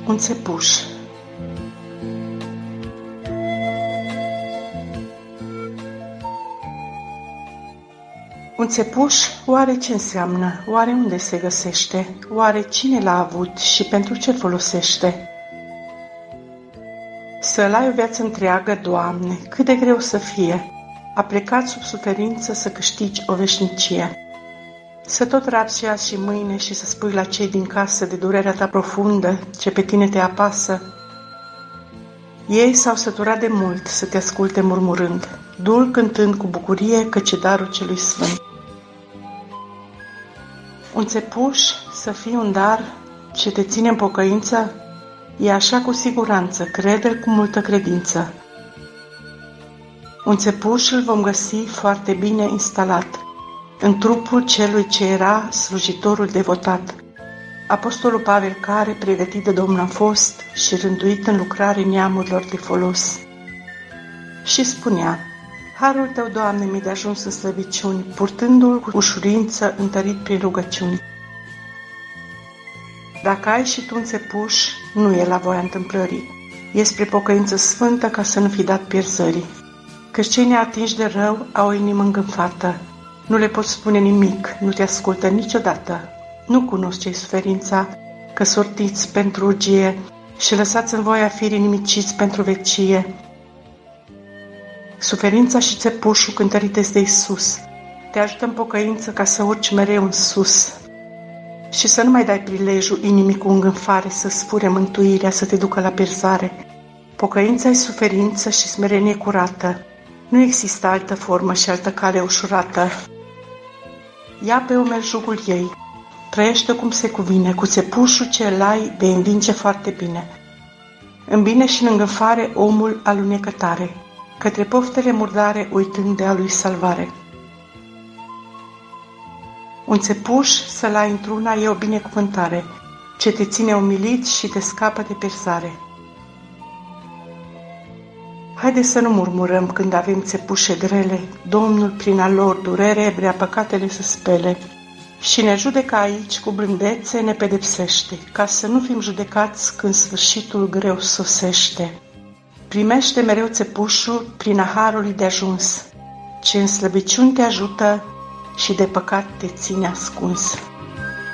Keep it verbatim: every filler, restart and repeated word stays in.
Un țepuș. Un țepuș, oare ce înseamnă? Oare unde se găsește? Oare cine l-a avut și pentru ce folosește? Să-l ai o viață întreagă, Doamne, cât de greu să fie, a plecat sub suferință să câștigi o veșnicie. Să tot rapsi azi și mâine și să spui la cei din casă de durerea ta profundă ce pe tine te apasă. Ei s-au săturat de mult să te asculte murmurând, dul cântând cu bucurie căci e darul celui sfânt. Un țepuș să fie un dar ce te ține în pocăință, e așa cu siguranță, crede-l cu multă credință. Un țepuș îl vom găsi foarte bine instalat în trupul celui ce era slujitorul devotat, apostolul Pavel care, pregătit de Domnul a fost și rânduit în lucrare neamurilor de folos. Și spunea, harul tău, Doamne, mi-e de ajuns în slăbiciuni, purtându-l cu ușurință întărit prin rugăciuni. Dacă ai și tu un țepuș, nu e la voia întâmplării, e spre pocăință sfântă ca să nu fi dat pierzării. Căci cei neatinși de rău au o inimă îngânfată, nu le poți spune nimic, nu te ascultă niciodată. Nu cunosc ce-i suferința, că sortiți pentru urgie și lăsați în voia firii nimiciți pentru vecie. Suferința și țepușul cântărite de Iisus te ajută în pocăință ca să urci mereu în sus și să nu mai dai prilejul inimii cu îngânfare să-ți fure mântuirea, să te ducă la pierzare. Pocăința e suferință și smerenie curată. Nu există altă formă și altă cale ușurată. Ia pe umeri jugul ei, trăiește cum se cuvine, cu țepușul ce îl ai de învinge foarte bine. În bine și în îngânfare omul alunecătare, către poftele murdare uitând de a lui salvare. Un țepuș să-l ai într-una e o binecuvântare, ce te ține umilit și te scapă de pierzare. Haide să nu murmurăm când avem țepușe grele, Domnul prin a lor durere vrea păcatele să spele și ne judecă aici cu blândețe, ne pedepsește, ca să nu fim judecați când sfârșitul greu sosește. Primește mereu țepușul prin harul de ajuns, ce în slăbiciuni te ajută și de păcat te ține ascuns.